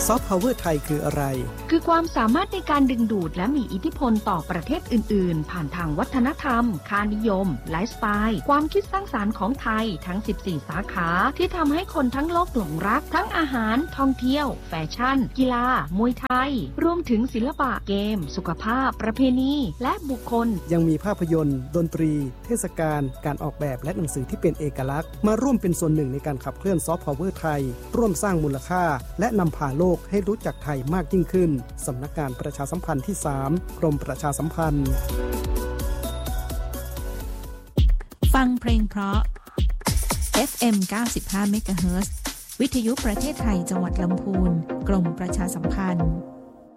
ซอฟต์พาวเวอร์ไทยคืออะไรคือความสามารถในการดึงดูดและมีอิทธิพลต่อประเทศอื่นๆผ่านทางวัฒนธรรมค่านิยมไลฟ์สไตล์ความคิดสร้างสรรค์ของไทยทั้ง14สาขาที่ทำให้คนทั้งโลกหลงรักทั้งอาหารท่องเที่ยวแฟชั่นกีฬามวยไทยรวมถึงศิลปะเกมสุขภาพประเพณีและบุคคลยังมีภาพยนตร์ดนตรีเทศกาลการออกแบบและหนังสือที่เป็นเอกลักษณ์มาร่วมเป็นส่วนหนึ่งในการขับเคลื่อนซอฟต์พาวเวอร์ไทยร่วมสร้างมูลค่าและนำพาโลกให้รู้จักไทยมากยิ่งขึ้นสำนักงานประชาสัมพันธ์ที่3กรมประชาสัมพันธ์ฟังเพลงเพราะ FM 95 MHz วิทยุประเทศไทยจังหวัดลำพูนกรมประชาสัมพันธ์